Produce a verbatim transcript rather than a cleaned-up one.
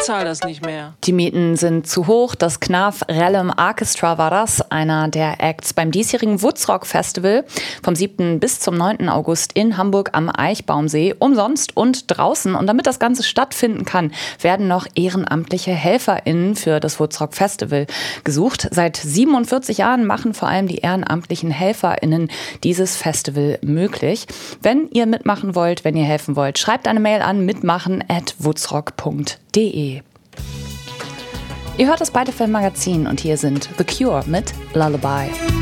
zahle das nicht mehr. Die Mieten sind zu hoch. Das Knarf Rellem Orchestra war das, einer der Acts beim diesjährigen Woodstock Festival vom siebten bis zum neunten August in Hamburg am Eichbaumsee. Umsonst und draußen. Und damit das Ganze stattfinden kann, werden noch ehrenamtliche HelferInnen für das Woodstock Festival gesucht. Seit siebenundvierzig Jahren machen vor allem die ehrenamtlichen HelferInnen dieses Festival möglich. Wenn ihr mitmachen wollt, wenn ihr helfen wollt, schreibt eine Mail an mitmachen at woodstock punkt de. Ihr hört das Beide Film Magazin und hier sind The Cure mit Lullaby.